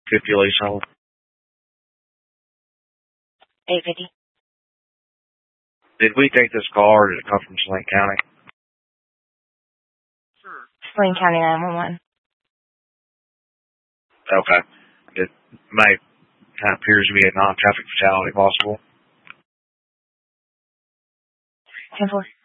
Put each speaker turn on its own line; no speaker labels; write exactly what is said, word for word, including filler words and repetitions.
Stipulation.
eight fifty.
Did we take this car or did it come from Saline County?
Saline County nine one one.
Okay. It may kind of appears to be a non-traffic fatality possible.
ten four.